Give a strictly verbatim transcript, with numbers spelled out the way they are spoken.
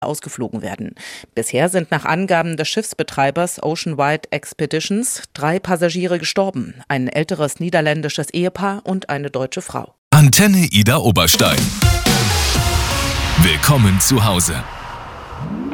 ausgeflogen werden. Bisher sind nach Angaben des Schiffsbetreibers Ocean Wide Expeditions drei Passagiere gestorben, ein älteres niederländisches Ehepaar und eine deutsche Frau. Antenne Idar Oberstein. Willkommen zu Hause.